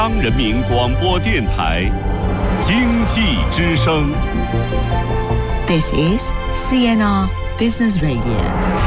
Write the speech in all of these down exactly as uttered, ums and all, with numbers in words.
中央人民广播电台经济之声。 This is C N R Business Radio。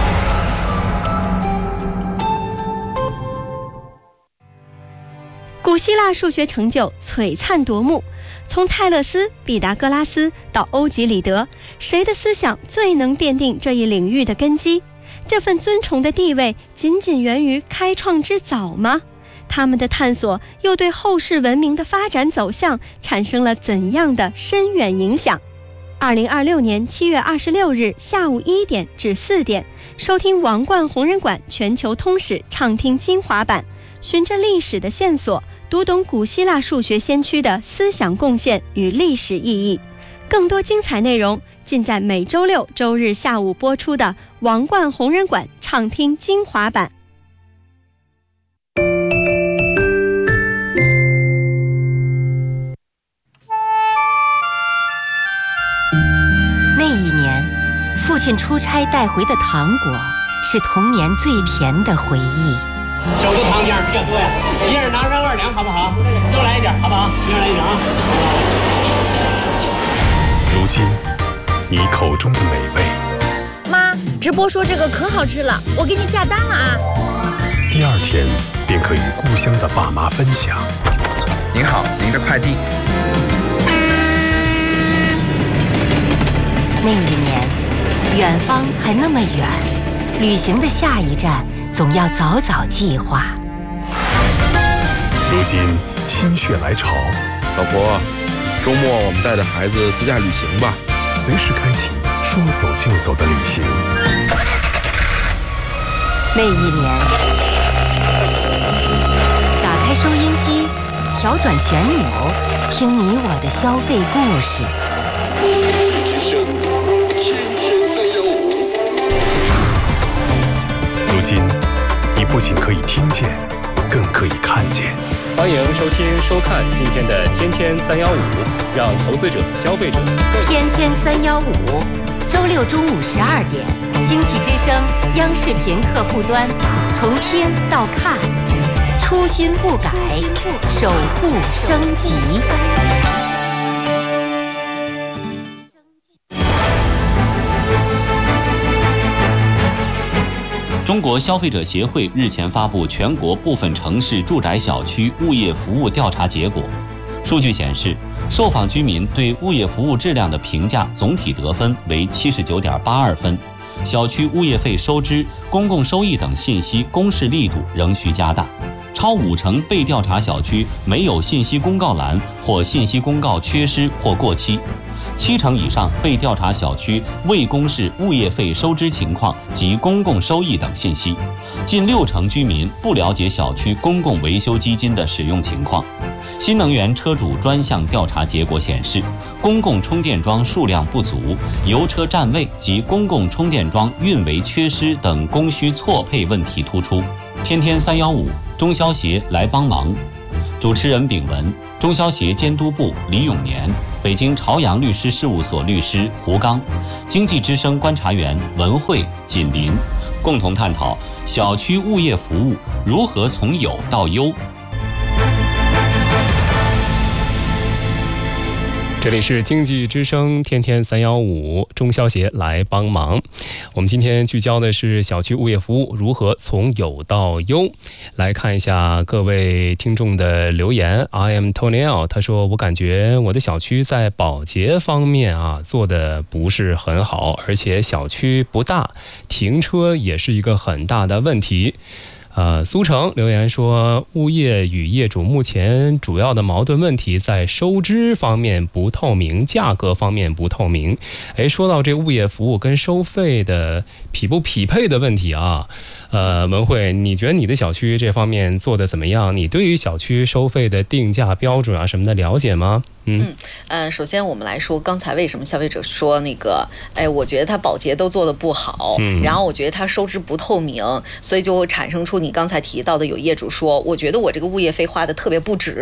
古希腊数学成就璀璨夺目，从泰勒斯、毕达哥拉斯到欧几里得，谁的思想最能奠定这一领域的根基？这份尊崇的地位仅仅源于开创之早吗？他们的探索又对后世文明的发展走向产生了怎样的深远影响？二零二六年七月二十六日下午一点至四点，收听王冠红人馆全球通史畅听精华版，循着历史的线索，读懂古希腊数学先驱的思想贡献与历史意义。更多精彩内容尽在每周六周日下午播出的王冠红人馆畅听精华版。 那一年，父亲出差带回的糖果是童年最甜的回忆。 手头糖量比较多呀，一人拿上二两好不好？多来一点好不好？一人来一点啊。 如今，你口中的美味， 妈，直播说这个可好吃了，我给你下单了啊。 第二天便可与故乡的爸妈分享。 您好，您的快递。 那一年，远方还那么远，旅行的下一站总要早早计划。 如今心血来潮， 老婆，周末我们带着孩子自驾旅行吧， 随时开启说走就走的旅行。 那一年，打开收音机，调转旋钮，听你我的消费故事。 如今，你不仅可以听见，更可以看见。 欢迎收听、收看今天的《天天三幺五》，让投资者、消费者天天三幺五，周六中午十二点，经济之声央视频客户端，从听到看，初心不改，守护升级。 中国消费者协会日前发布全国部分城市住宅小区物业服务调查结果。数据显示，受访居民对物业服务质量的评价总体得分为七十九点八二分，小区物业费收支、公共收益等信息公示力度仍需加大。超五成被调查小区没有信息公告栏，或信息公告缺失或过期。七成以上被调查小区未公示物业费收支情况及公共收益等信息，近六成居民不了解小区公共维修基金的使用情况。新能源车主专项调查结果显示，公共充电桩数量不足、油车占位及公共充电桩运维缺失等供需错配问题突出。天天三幺五，中消协来帮忙。主持人丙文，中消协监督部李永年，北京朝阳律师事务所律师胡刚，经济之声观察员文慧、锦林，共同探讨小区物业服务如何从有到优。 这里是经济之声天天三幺五，中消协来帮忙。我们今天聚焦的是小区物业服务如何从有到优。来看一下各位听众的留言。 I am Tony L， 他说，我感觉我的小区在保洁方面啊做的不是很好，而且小区不大，停车也是一个很大的问题。呃，苏城留言说，物业与业主目前主要的矛盾问题在收支方面不透明，价格方面不透明。哎，说到这物业服务跟收费的匹不匹配的问题啊，呃，文慧，你觉得你的小区这方面做的怎么样？你对于小区收费的定价标准啊什么的了解吗？嗯嗯呃，首先我们来说，刚才为什么消费者说那个，哎，我觉得他保洁都做得不好，嗯，然后我觉得他收支不透明，所以就产生出你刚才提到的有业主说，我觉得我这个物业费花的特别不值。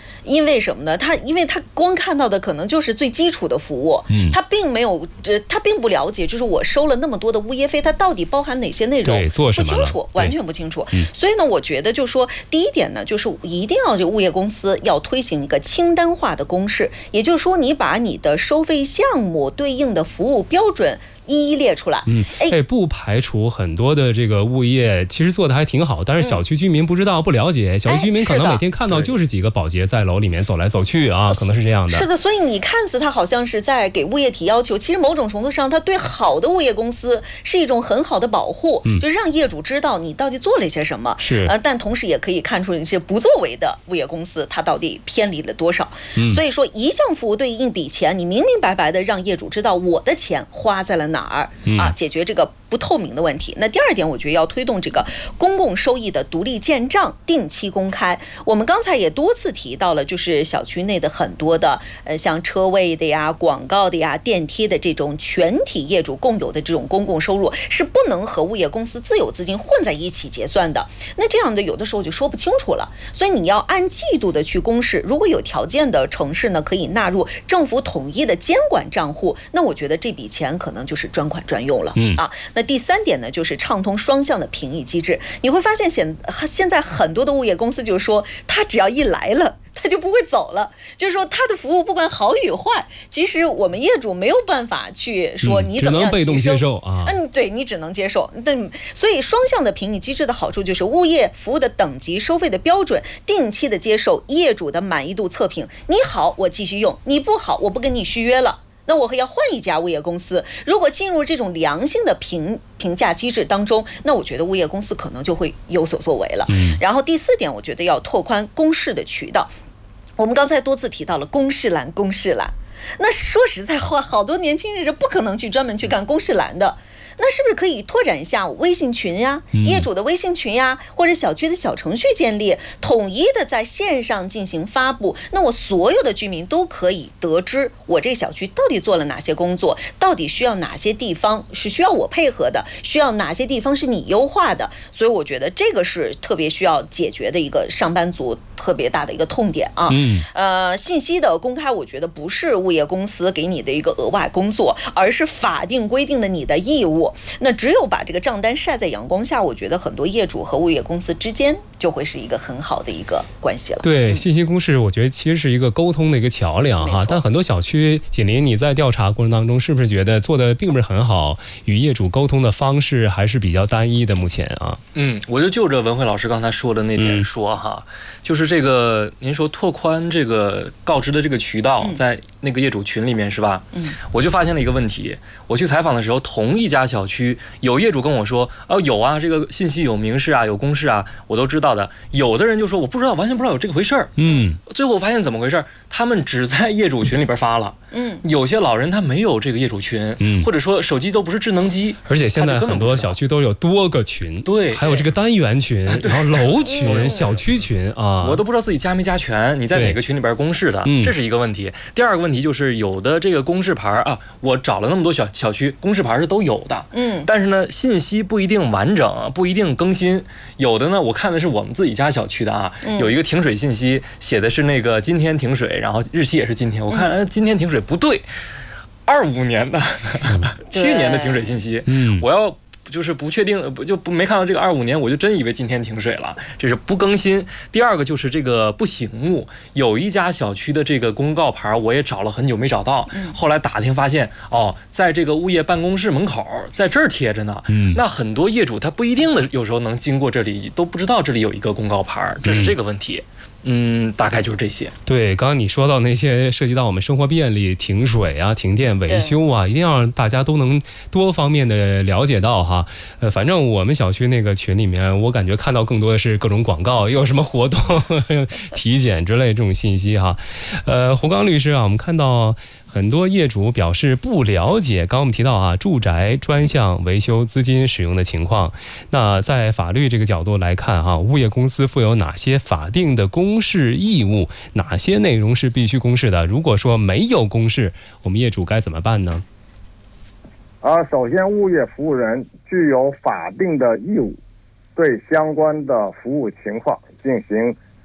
因为什么呢？他因为他光看到的可能就是最基础的服务，嗯，他并没有，呃，他并不了解，就是我收了那么多的物业费，它到底包含哪些内容？ 对，做什么不清楚，完全不清楚。嗯，所以呢，我觉得就是说，第一点呢，就是一定要这个物业公司要推行一个清单化的公示，也就是说，你把你的收费项目对应的服务标准一一列出来。 嗯，哎，不排除很多的这个物业其实做的还挺好，但是小区居民不知道、不了解，小区居民可能每天看到就是几个保洁在楼里面走来走去啊，可能是这样的。 是的，所以你看似他好像是在给物业提要求，其实某种程度上，他对好的物业公司是一种很好的保护，嗯、就是让业主知道你到底做了些什么。 是， 呃，但同时也可以看出一些不作为的物业公司，它到底偏离了多少。嗯、所以说，一项服务对应笔钱，你明明白白的让业主知道我的钱花在了哪儿、嗯、啊，解决这个不透明的问题。那第二点，我觉得要推动这个公共收益的独立建账，定期公开。我们刚才也多次提到了，就是小区内的很多的呃，像车位的呀、广告的呀、电梯的这种全体业主共有的这种公共收入，是不能和物业公司自有资金混在一起结算的。那这样的有的时候就说不清楚了。所以你要按季度的去公示，如果有条件的城市呢，可以纳入政府统一的监管账户。那我觉得这笔钱可能就是专款专用了、嗯、啊。那第三点呢，就是畅通双向的评议机制。你会发现现现在很多的物业公司就说，他只要一来了，他就不会走了，就是说他的服务不管好与坏，其实我们业主没有办法去说你怎么样提升、嗯、只能被动接受啊。嗯，对，你只能接受。但所以双向的评议机制的好处就是物业服务的等级、收费的标准，定期的接受业主的满意度测评。你好，我继续用；你不好，我不跟你续约了。那我要换一家物业公司。如果进入这种良性的评评价机制当中，那我觉得物业公司可能就会有所作为了。嗯、然后第四点，我觉得要拓宽公示的渠道。我们刚才多次提到了公示栏，公示栏。那说实在话，好多年轻人是不可能去专门去干公示栏的。那是不是可以拓展一下微信群呀、业主的微信群呀，或者小区的小程序建立，统一的在线上进行发布？那我所有的居民都可以得知我这小区到底做了哪些工作，到底需要哪些地方是需要我配合的，需要哪些地方是你优化的。所以我觉得这个是特别需要解决的一个上班族特别大的一个痛点啊。嗯，呃，信息的公开，我觉得不是物业公司给你的一个额外工作，而是法定规定的你的义务。那只有把这个账单晒在阳光下，我觉得很多业主和物业公司之间就会是一个很好的一个关系了。 对，信息公示我觉得其实是一个沟通的一个桥梁哈。但很多小区，锦麟你在调查过程当中是不是觉得做的并不是很好，与业主沟通的方式还是比较单一的目前啊？ 嗯，我就就着文慧老师刚才说的那点说哈、嗯，就是这个您说拓宽这个告知的这个渠道，在那个业主群里面是吧？嗯，我就发现了一个问题。我去采访的时候，同一家小区有业主跟我说，哦，有啊，这个信息有明示啊，有公示啊，我都知道的。有的人就说我不知道，完全不知道有这个回事儿。嗯，最后我发现怎么回事？他们只在业主群里边发了。嗯，有些老人他没有这个业主群，嗯，或者说手机都不是智能机， 而且现在很多小区都有多个群， 对， 还有这个单元群，然后楼群、小区群啊， 我都不知道自己加没加全，你在哪个群里边公示的，这是一个问题。第二个问题就是有的这个公示牌啊，我找了那么多小小区，公示牌是都有的，嗯，但是呢，信息不一定完整，不一定更新。有的呢，我看的是我们自己家小区的啊，有一个停水信息写的是那个今天停水，然后日期也是今天，我看呃今天停水不对，二五年的去年的停水信息，嗯，我要就是不确定，就不没看到这个二五年，我就真以为今天停水了，这是不更新。第二个就是这个不醒目，有一家小区的这个公告牌我也找了很久没找到，后来打听发现哦，在这个物业办公室门口，在这儿贴着呢。嗯，那很多业主他不一定的有时候能经过这里，都不知道这里有一个公告牌，这是这个问题。嗯，大概就是这些。 对，刚刚你说到那些涉及到我们生活便利、停水啊、停电维修啊，一定要让大家都能多方面的了解到哈。呃，反正我们小区那个群里面，我感觉看到更多的是各种广告，有什么活动、体检之类这种信息哈。呃，胡刚律师啊，我们看到很多业主表示不了解，刚刚我们提到啊，住宅专项维修资金使用的情况。那在法律这个角度来看哈，物业公司负有哪些法定的公示义务，哪些内容是必须公示的？如果说没有公示，我们业主该怎么办呢？ 啊，首先，物业服务人具有法定的义务，对相关的服务情况进行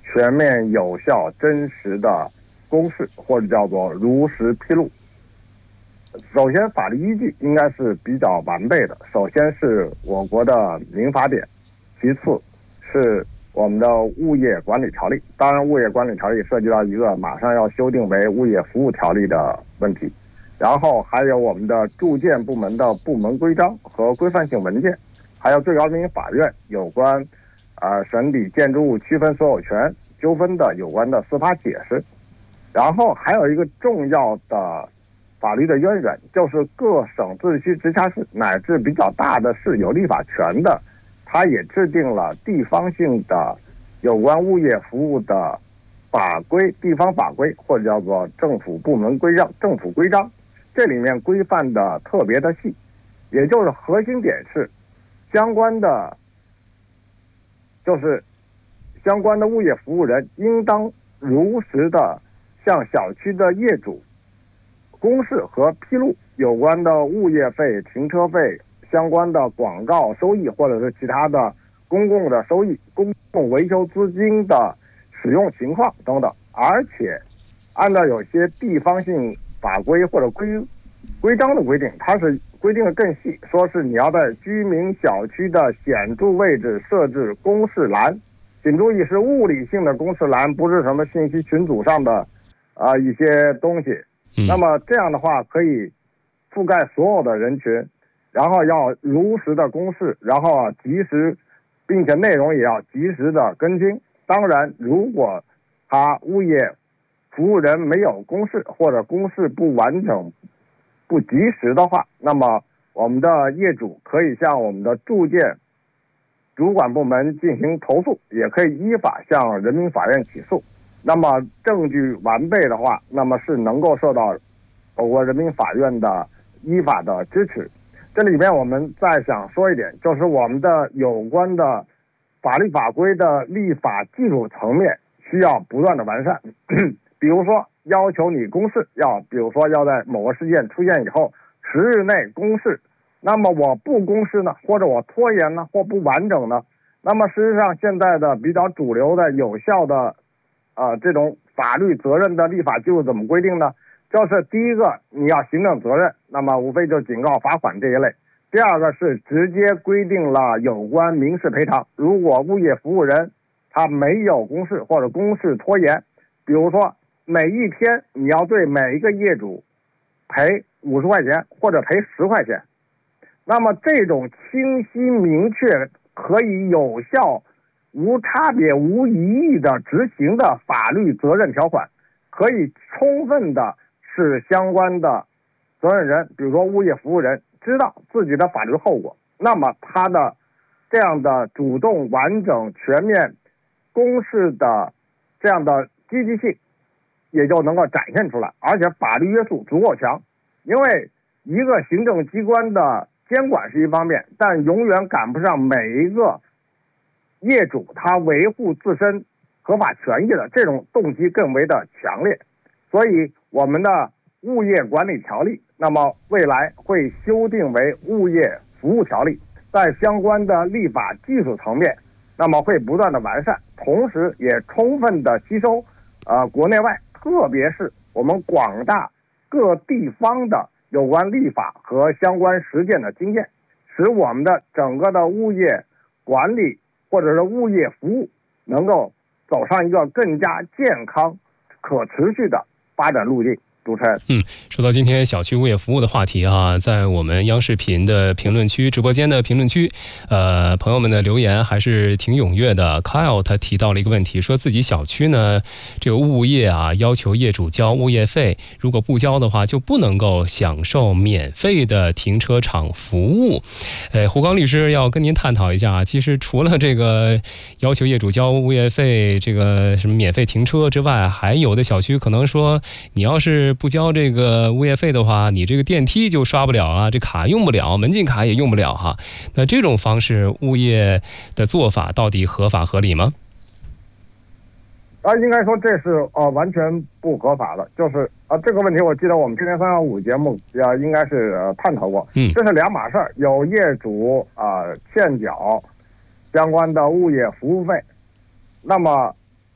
全面、有效、真实的公示，或者叫做如实披露。首先，法律依据应该是比较完备的。首先是我国的民法典，其次是我们的物业管理条例。当然，物业管理条例涉及到一个马上要修订为物业服务条例的问题。然后还有我们的住建部门的部门规章和规范性文件，还有最高人民法院有关呃审理建筑物区分所有权纠纷的有关的司法解释。然后还有一个重要的法律的渊源，就是各省自治区直辖市乃至比较大的市有立法权的，它也制定了地方性的有关物业服务的法规、地方法规，或者叫做政府部门规章、政府规章。这里面规范的特别的细，也就是核心点是相关的，就是相关的物业服务人应当如实的向小区的业主公示和披露有关的物业费、停车费、相关的广告收益或者是其他的公共的收益、公共维修资金的使用情况等等。而且按照有些地方性法规或者规规章的规定，它是规定的更细，说是你要在居民小区的显著位置设置公示栏，请注意是物理性的公示栏，不是什么信息群组上的啊、呃、一些东西。那么这样的话可以覆盖所有的人群，然后要如实的公示，然后啊及时，并且内容也要及时的更新。当然，如果他物业服务人没有公示或者公示不完整、不及时的话，那么我们的业主可以向我们的住建主管部门进行投诉，也可以依法向人民法院起诉。那么证据完备的话，那么是能够受到我国人民法院的依法的支持。这里面我们再想说一点，就是我们的有关的法律法规的立法技术层面需要不断的完善。比如说要求你公示，要比如说要在某个事件出现以后十日内公示，那么我不公示呢，或者我拖延呢，或不完整呢，那么事实上现在的比较主流的有效的呃这种法律责任的立法技术怎么规定呢？就是第一个你要行政责任，那么无非就警告、罚款这一类。第二个是直接规定了有关民事赔偿，如果物业服务人他没有公示或者公示拖延，比如说每一天你要对每一个业主赔五十块钱或者赔十块钱，那么这种清晰明确、可以有效、无差别、无疑义的执行的法律责任条款，可以充分的使相关的责任人，比如说物业服务人，知道自己的法律后果，那么他的这样的主动、完整、全面公示的这样的积极性也就能够展现出来，而且法律约束足够强。因为一个行政机关的监管是一方面，但永远赶不上每一个业主他维护自身合法权益的这种动机更为的强烈。所以我们的物业管理条例，那么未来会修订为物业服务条例，在相关的立法技术层面，那么会不断的完善，同时也充分的吸收呃国内外，特别是我们广大各地方的有关立法和相关实践的经验，使我们的整个的物业管理或者是物业服务能够走上一个更加健康、可持续的发展路径。主持人， 嗯，说到今天小区物业服务的话题啊，在我们央视频的评论区、直播间的评论区，呃，朋友们的留言还是挺踊跃的。Kyle 他提到了一个问题，说自己小区呢，这个物业啊要求业主交物业费，如果不交的话，就不能够享受免费的停车场服务。呃，胡刚律师要跟您探讨一下，其实除了这个要求业主交物业费，这个什么免费停车之外，还有的小区可能说，你要是不交这个物业费的话，你这个电梯就刷不了啊，这卡用不了，门禁卡也用不了哈。那这种方式，物业的做法到底合法合理吗？ 啊，应该说这是呃完全不合法的，就是啊、呃、这个问题，我记得我们今天三幺五节目呃应该是、呃、探讨过，嗯，这是两码事儿。有业主啊、呃、欠缴相关的物业服务费，那么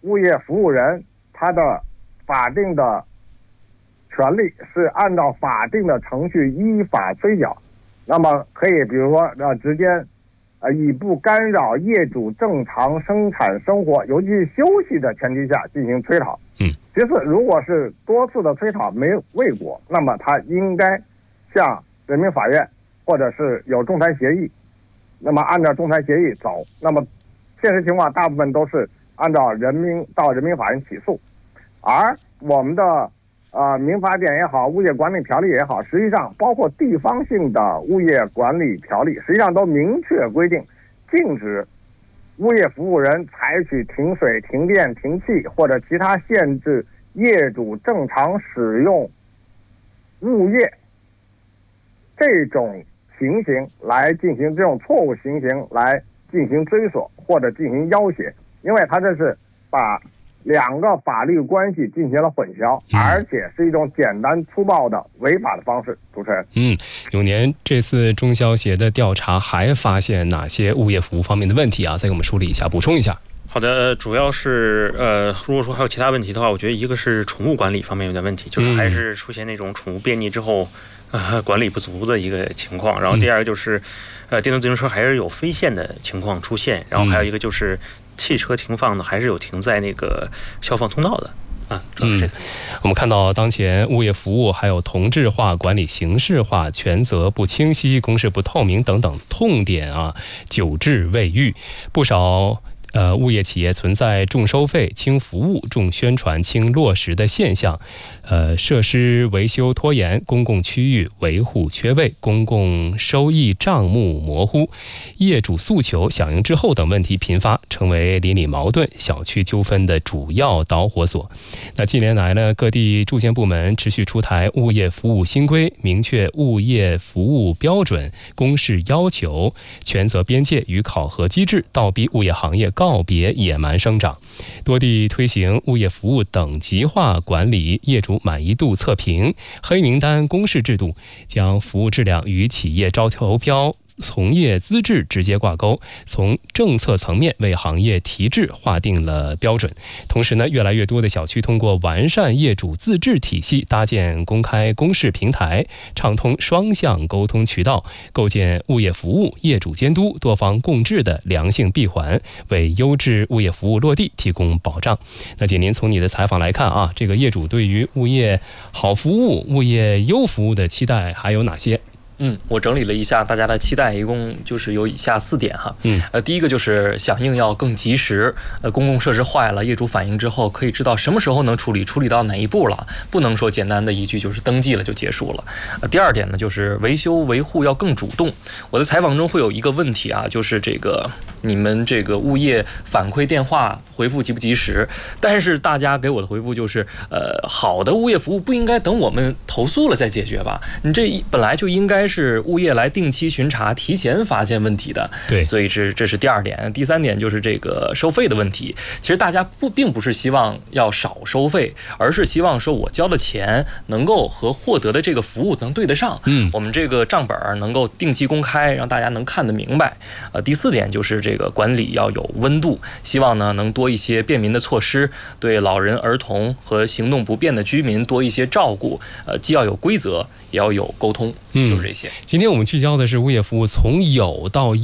物业服务人他的法定的权利是按照法定的程序依法催缴，那么可以比如说呃直接呃以不干扰业主正常生产生活尤其是休息的前提下进行催讨。 嗯， 其次如果是多次的催讨没未果，那么他应该向人民法院或者是有仲裁协议，那么按照仲裁协议走。那么现实情况大部分都是按照人民到人民法院起诉，而我们的呃民法典也好，物业管理条例也好，实际上包括地方性的物业管理条例，实际上都明确规定禁止物业服务人采取停水、停电、停气或者其他限制业主正常使用物业这种情形来进行这种错误情形来进行追索或者进行要挟，因为他这是把两个法律关系进行了混淆， 嗯、 而且是一种简单粗暴的违法的方式。主持人， 嗯，永年，这次中消协的调查还发现哪些物业服务方面的问题啊？再给我们梳理一下，补充一下。 好的，主要是呃，如果说还有其他问题的话，我觉得一个是宠物管理方面有点问题，就是还是出现那种宠物便溺之后，呃，管理不足的一个情况。然后第二个就是，呃，电动自行车还是有飞线的情况出现。然后还有一个就是汽车停放的还是有停在那个消防通道的。啊， 嗯，我们看到当前物业服务还有同质化管理形式化、权责不清晰、公示不透明等等痛点啊，久治未愈，不少。呃，物业企业存在重收费、轻服务、重宣传、轻落实的现象，呃，设施维修拖延、公共区域维护缺位、公共收益账目模糊、业主诉求响应滞后等问题频发，成为邻里矛盾、小区纠纷的主要导火索。那近年来呢，各地住建部门持续出台物业服务新规，明确物业服务标准、公示要求、权责边界与考核机制，倒逼物业行业告别野蛮生长，多地推行物业服务等级化管理、业主满意度测评、黑名单公示制度，将服务质量与企业招投标、从业资质直接挂钩，从政策层面为行业提质划定了标准。同时呢，越来越多的小区通过完善业主自治体系，搭建公开公示平台，畅通双向沟通渠道，构建物业服务、业主监督多方共治的良性闭环，为优质物业服务落地提供保障。那姐，您从你的采访来看啊，这个业主对于物业好服务、物业优服务的期待还有哪些？ 嗯，我整理了一下大家的期待，一共就是有以下四点哈。 嗯， 呃，第一个就是响应要更及时，呃，公共设施坏了，业主反映之后可以知道什么时候能处理，处理到哪一步了，不能说简单的一句就是登记了就结束了。呃，第二点呢，就是维修维护要更主动。我的采访中会有一个问题啊，就是这个你们这个物业反馈电话回复及不及时？但是大家给我的回复就是，呃，好的物业服务不应该等我们投诉了再解决吧？你这本来就应该是物业来定期巡查，提前发现问题的。 对， 所以这这是第二点。第三点就是这个收费的问题。其实大家不并不是希望要少收费，而是希望说我交的钱能够和获得的这个服务能对得上。 嗯， 我们这个账本能够定期公开，让大家能看得明白。呃，第四点就是这个管理要有温度，希望呢能多一些便民的措施，对老人、儿童和行动不便的居民多一些照顾。呃，既要有规则，也要有沟通，就是这些。 今天我们聚焦的是物业服务从有到